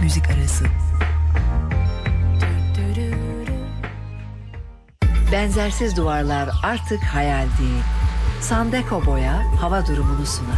müzik arası. Benzersiz duvarlar artık hayal değil. Sandeko Boya hava durumunu sunar.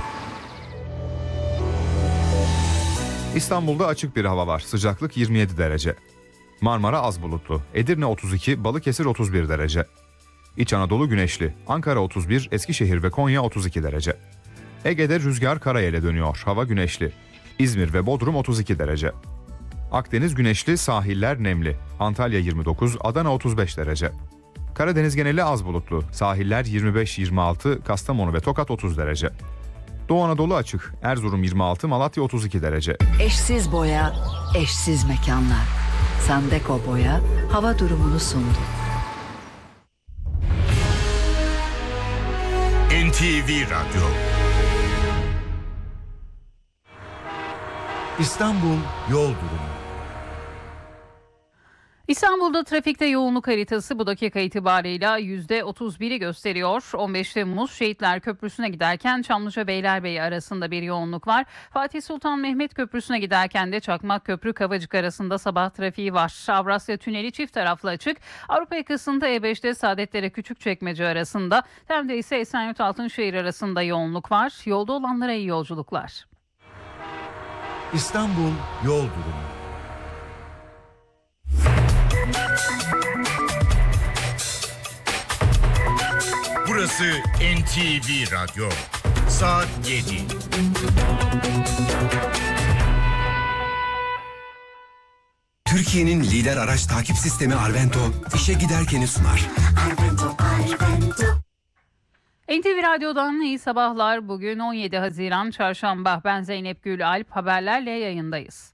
İstanbul'da açık bir hava var. Sıcaklık 27 derece. Marmara az bulutlu. Edirne 32, Balıkesir 31 derece. İç Anadolu güneşli. Ankara 31, Eskişehir ve Konya 32 derece. Ege'de rüzgar karayele dönüyor. Hava güneşli. İzmir ve Bodrum 32 derece. Akdeniz güneşli, sahiller nemli. Antalya 29, Adana 35 derece. Karadeniz geneli az bulutlu. Sahiller 25-26, Kastamonu ve Tokat 30 derece. Doğu Anadolu açık. Erzurum 26, Malatya 32 derece. Eşsiz boya, eşsiz mekanlar. Sandeko Boya hava durumunu sundu. NTV Radyo. İstanbul yol durumu. İstanbul'da trafikte yoğunluk haritası bu dakika itibarıyla %31'i gösteriyor. 15 Temmuz Şehitler Köprüsü'ne giderken Çamlıca Beylerbeyi arasında bir yoğunluk var. Fatih Sultan Mehmet Köprüsü'ne giderken de Çakmak Köprü Kavacık arasında sabah trafiği var. Avrasya Tüneli çift taraflı açık. Avrupa yakasında E5'te Saadetlere Küçükçekmece arasında. Tem'de ise Esenyurt Altınşehir arasında yoğunluk var. Yolda olanlara iyi yolculuklar. İstanbul yol durumu. Burası NTV Radyo. Saat 7. Türkiye'nin lider araç takip sistemi Arvento, işe giderkeni sunar. NTV Radyo'dan iyi sabahlar. Bugün 17 Haziran Çarşamba. Ben Zeynep Gül Alp. Haberlerle yayındayız.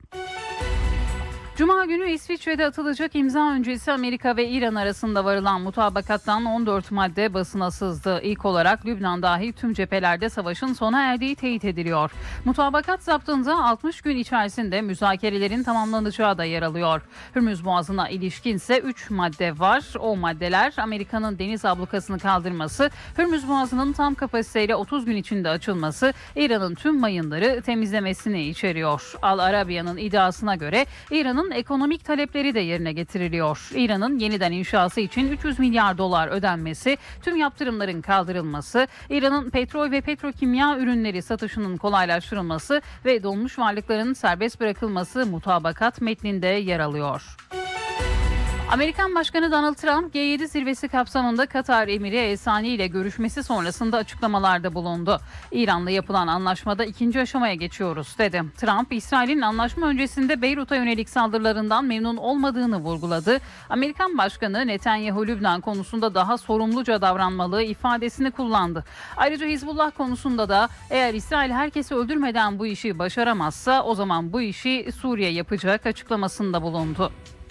Cuma günü İsviçre'de atılacak imza öncesi Amerika ve İran arasında varılan mutabakattan 14 madde basına sızdı. İlk olarak Lübnan dahil tüm cephelerde savaşın sona erdiği teyit ediliyor. Mutabakat zaptında 60 gün içerisinde müzakerelerin tamamlanacağı da yer alıyor. Hürmüz Boğazı'na ilişkin ise 3 madde var. O maddeler Amerika'nın deniz ablukasını kaldırması, Hürmüz Boğazı'nın tam kapasiteyle 30 gün içinde açılması, İran'ın tüm mayınları temizlemesini içeriyor. Al Arabiya'nın iddiasına göre İran'ın ekonomik talepleri de yerine getiriliyor. İran'ın yeniden inşası için 300 milyar dolar ödenmesi, tüm yaptırımların kaldırılması, İran'ın petrol ve petrokimya ürünleri satışının kolaylaştırılması ve donmuş varlıkların serbest bırakılması mutabakat metninde yer alıyor. Amerikan Başkanı Donald Trump, G7 zirvesi kapsamında Katar Emiri El Sani ile görüşmesi sonrasında açıklamalarda bulundu. İran'la yapılan anlaşmada ikinci aşamaya geçiyoruz dedi. Trump, İsrail'in anlaşma öncesinde Beyrut'a yönelik saldırılarından memnun olmadığını vurguladı. Amerikan Başkanı Netanyahu Lübnan konusunda daha sorumluca davranmalı ifadesini kullandı. Ayrıca Hizbullah konusunda da eğer İsrail herkesi öldürmeden bu işi başaramazsa o zaman bu işi Suriye yapacak açıklamasında bulundu.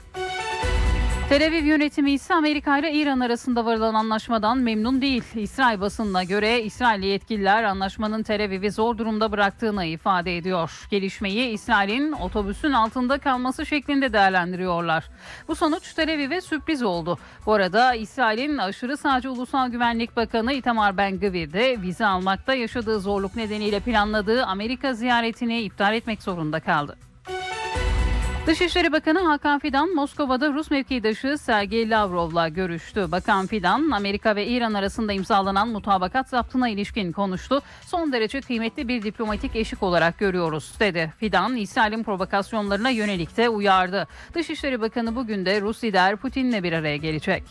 Tel Aviv yönetimi ise Amerika ile İran arasında varılan anlaşmadan memnun değil. İsrail basınına göre İsrailli yetkililer anlaşmanın Tel Aviv'i zor durumda bıraktığını ifade ediyor. Gelişmeyi İsrail'in otobüsün altında kalması şeklinde değerlendiriyorlar. Bu sonuç Tel Aviv'e sürpriz oldu. Bu arada İsrail'in aşırı sağcı Ulusal Güvenlik Bakanı Itamar Ben-Gvir de vize almakta yaşadığı zorluk nedeniyle planladığı Amerika ziyaretini iptal etmek zorunda kaldı. Dışişleri Bakanı Hakan Fidan, Moskova'da Rus mevkidaşı Sergey Lavrov'la görüştü. Bakan Fidan, Amerika ve İran arasında imzalanan mutabakat zaptına ilişkin konuştu. Son derece kıymetli bir diplomatik eşik olarak görüyoruz, dedi. Fidan, İsrail'in provokasyonlarına yönelik de uyardı. Dışişleri Bakanı bugün de Rus lider Putin'le bir araya gelecek.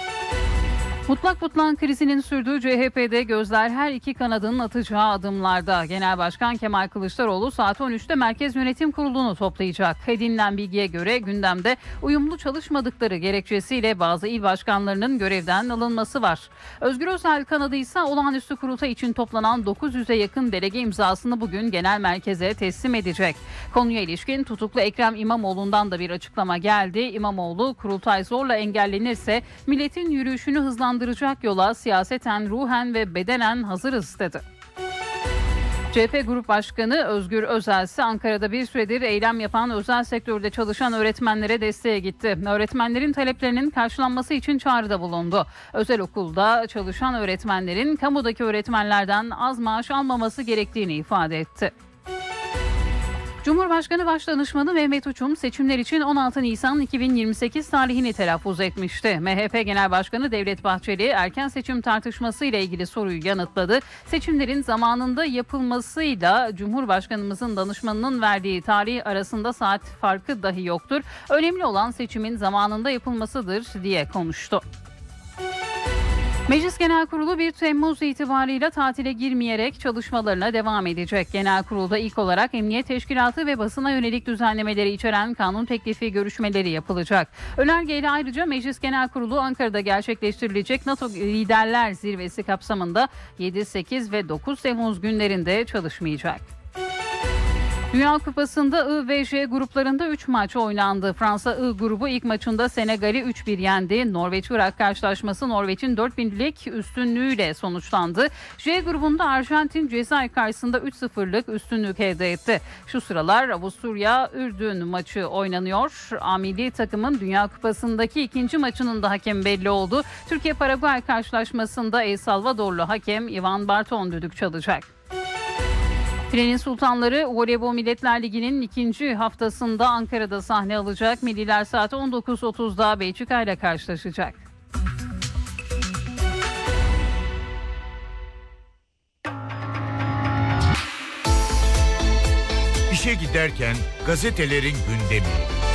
Mutlak butlan krizinin sürdüğü CHP'de gözler her iki kanadın atacağı adımlarda. Genel Başkan Kemal Kılıçdaroğlu saat 13'te Merkez Yönetim Kurulu'nu toplayacak. Edinilen bilgiye göre gündemde uyumlu çalışmadıkları gerekçesiyle bazı il başkanlarının görevden alınması var. Özgür Özel kanadı ise olağanüstü kurultay için toplanan 900'e yakın delege imzasını bugün genel merkeze teslim edecek. Konuya ilişkin tutuklu Ekrem İmamoğlu'ndan da bir açıklama geldi. İmamoğlu, kurultay zorla engellenirse milletin yürüyüşünü hızlandıracak yola siyaseten, ruhen ve bedenen hazırız, dedi. CHP Grup Başkanı Özgür Özel ise Ankara'da bir süredir eylem yapan özel sektörde çalışan öğretmenlere desteğe gitti. Öğretmenlerin taleplerinin karşılanması için çağrıda bulundu. Özel okulda çalışan öğretmenlerin kamudaki öğretmenlerden az maaş almaması gerektiğini ifade etti. Cumhurbaşkanı Başdanışmanı Mehmet Uçum seçimler için 16 Nisan 2028 tarihini telaffuz etmişti. MHP Genel Başkanı Devlet Bahçeli erken seçim tartışması ile ilgili soruyu yanıtladı. Seçimlerin zamanında yapılmasıyla Cumhurbaşkanımızın danışmanının verdiği tarih arasında saat farkı dahi yoktur. Önemli olan seçimin zamanında yapılmasıdır diye konuştu. Meclis Genel Kurulu 1 Temmuz itibarıyla tatile girmeyerek çalışmalarına devam edecek. Genel Kurulda ilk olarak Emniyet Teşkilatı ve basına yönelik düzenlemeleri içeren kanun teklifi görüşmeleri yapılacak. Önergeyle ayrıca Meclis Genel Kurulu Ankara'da gerçekleştirilecek NATO Liderler Zirvesi kapsamında 7, 8 ve 9 Temmuz günlerinde çalışmayacak. Dünya Kupası'nda I ve J gruplarında 3 maç oynandı. Fransa I grubu ilk maçında Senegal'i 3-1 yendi. Norveç-Irak karşılaşması Norveç'in 4-1'lik üstünlüğüyle sonuçlandı. J grubunda Arjantin Cezayir karşısında 3-0'lık üstünlük elde etti. Şu sıralar Avusturya-Ürdün maçı oynanıyor. Milli takımın Dünya Kupası'ndaki ikinci maçının da hakemi belli oldu. Türkiye-Paraguay karşılaşmasında El Salvadorlu hakem Ivan Barton düdük çalacak. Filenin Sultanları Voleybol Milletler Ligi'nin ikinci haftasında Ankara'da sahne alacak. Milliler saat 19.30'da Belçika ile karşılaşacak. İşe giderken gazetelerin gündemi.